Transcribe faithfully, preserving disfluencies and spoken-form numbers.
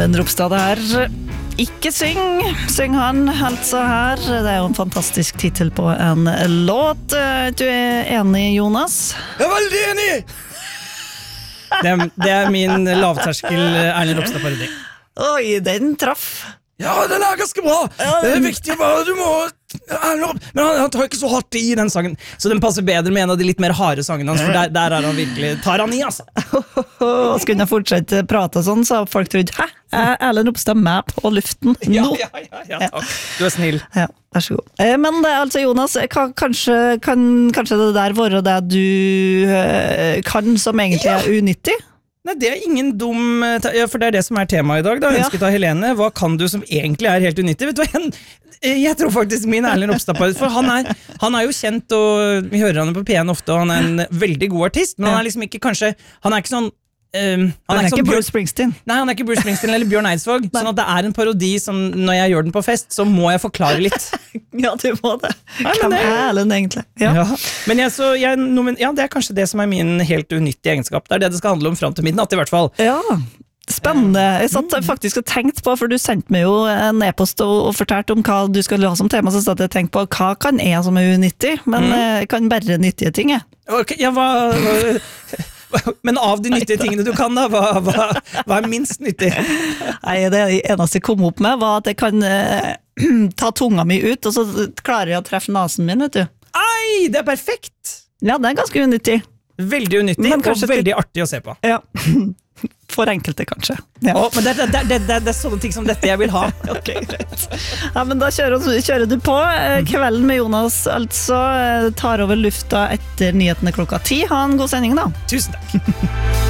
Erlend Ropstad her. Ikke syng, syng han altså her. Det er jo en fantastisk titel på en låt. Du er enig, Jonas? Jeg er veldig enig! det, er, det er min lavterskel Erlend Ropstad-parodi. Oi, den traff. Ja, den er ganske bra. Det er viktig bare, du må... Men han, han tar ikke så hardt i den sangen, så den passer bedre med en av de litt mer harde sangene hans, for der, der er han virkelig, tar han i, altså. Og skulle jeg fortsette prate sånn, så har folk trodd, hæ? Er Erlend Ropstad med på luften nå? Ja, ja, ja, ja, takk. Du er snill. Ja, vær så god. Men det er altså, Jonas, kan, kanskje, kan kanskje det der være det du kan som egentlig er unyttig? Nei, det er ingen dum, ja, for det er det som er temaet i dag da, ønsket av Helene. Hva kan du som egentlig er helt unyttig? Vet du hva, jeg, jeg tror faktisk min Erlend Ropstad, for han er, han er jo kjent, og vi hører han på P en ofte, og han er en veldig god artist, men han er liksom ikke kanskje, han er ikke sånn, Um, han, han er, er ikke ikke Bruce Bruce Springsteen. Nei, han er ikke Bruce Springsteen eller Bjørn Eidsvåg. Sånn at det er en parodi som når jeg gjør den på fest, så må jeg forklare litt. Ja, du må det. Nei, Hvem det er Erlend egentlig? Ja. Ja. Men jeg, så, jeg, nomen, ja, det er kanskje det som er min helt unyttige egenskap. Det er det det skal handle om frem til midnatt i hvert fall. Ja, spennende. Jeg satt faktisk og tenkte på, for du sendte meg jo en e-post og, og fortalte om hva du skulle ha som tema, så satt jeg og tenkte på hva kan jeg som er unyttig, men mm. jeg kan bare nyttige ting. Okay, ja, hva... Men av de nyttige tingene du kan da, hva, hva, hva er minst nyttig? Nei, det eneste jeg kom opp med var at jeg kan eh, ta tunga mi ut, og så klarer jeg å treffe nasen min, vet du. Ei, det er perfekt! Ja, det er ganske unyttig. Veldig unyttig, og veldig artig å se på. Ja, for enkelte kanskje. Ja. Å, men det, det, det, det, det er sånne ting som dette jeg vil ha. Ok, greit. Ja, men da kjører, kjører du på. Kvelden med Jonas altså tar over lufta etter nyhetene klokka ti. Ha en god sending da. Tusen takk.